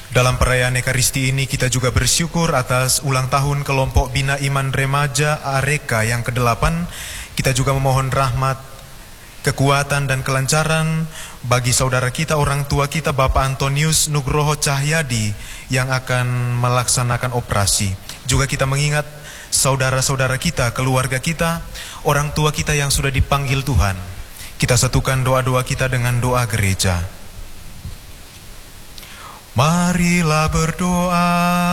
Dalam perayaan Ekaristi ini kita juga bersyukur atas ulang tahun kelompok Bina Iman Remaja Areka yang ke-8. Kita juga memohon rahmat, kekuatan dan kelancaran bagi saudara kita, orang tua kita, Bapak Antonius Nugroho Cahyadi yang akan melaksanakan operasi. Juga kita mengingat saudara-saudara kita, keluarga kita, orang tua kita yang sudah dipanggil Tuhan. Kita satukan doa-doa kita dengan doa gereja. Marilah berdoa.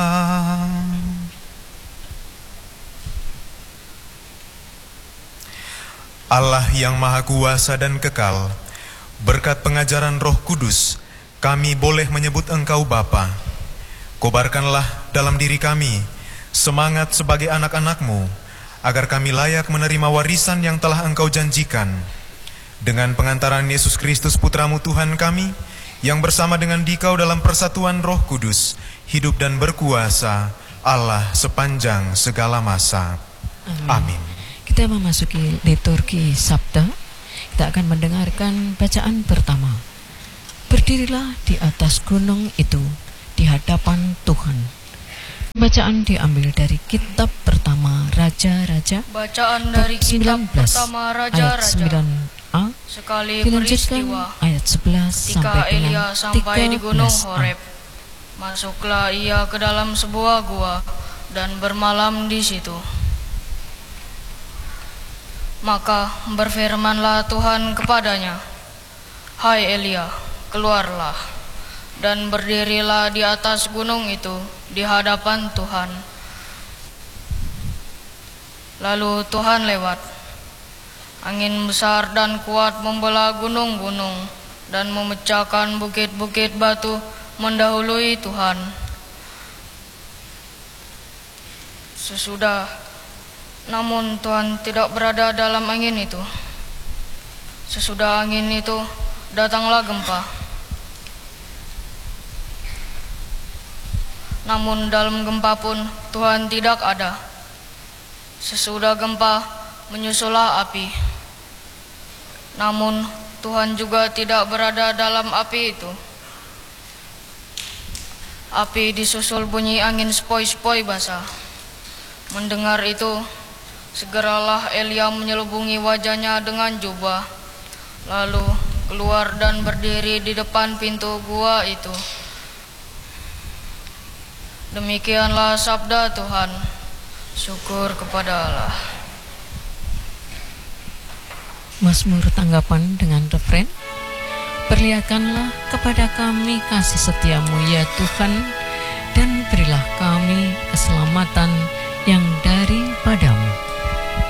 Allah yang Maha Kuasa dan Kekal, berkat pengajaran Roh Kudus, kami boleh menyebut Engkau Bapa. Kobarkanlah dalam diri kami semangat sebagai anak-anak-Mu, agar kami layak menerima warisan yang telah Engkau janjikan. Dengan pengantaran Yesus Kristus Putra-Mu Tuhan kami, yang bersama dengan Dikau dalam persatuan Roh Kudus, hidup dan berkuasa Allah sepanjang segala masa. Amin. Kita memasuki liturgi Sabda. Kita akan mendengarkan bacaan pertama. Berdirilah di atas gunung itu, di hadapan Tuhan. Bacaan diambil dari kitab pertama Raja-Raja. Bacaan dari kitab 19, pertama ayat Raja-Raja. 9a, Sekali dilanjutkan peristiwa ayat 11 ketika sampai Elia dengan sampai di gunung 13a. Horeb, masuklah ia ke dalam sebuah gua dan bermalam di situ. Maka berfirmanlah Tuhan kepadanya, "Hai Elia, keluarlah dan berdirilah di atas gunung itu di hadapan Tuhan." Lalu Tuhan lewat. Angin besar dan kuat membelah gunung-gunung dan memecahkan bukit-bukit batu mendahului Tuhan. Namun Tuhan tidak berada dalam angin itu. Sesudah angin itu datanglah gempa. Namun dalam gempa pun Tuhan tidak ada. Sesudah gempa menyusullah api. Namun Tuhan juga tidak berada dalam api itu. Api disusul bunyi angin sepoi-sepoi basah. Mendengar itu, segeralah Elia menyelubungi wajahnya dengan jubah, lalu keluar dan berdiri di depan pintu gua itu. Demikianlah sabda Tuhan. Syukur kepada Allah. Mazmur tanggapan dengan refren. Perlihatkanlah kepada kami kasih setiamu ya Tuhan, dan berilah kami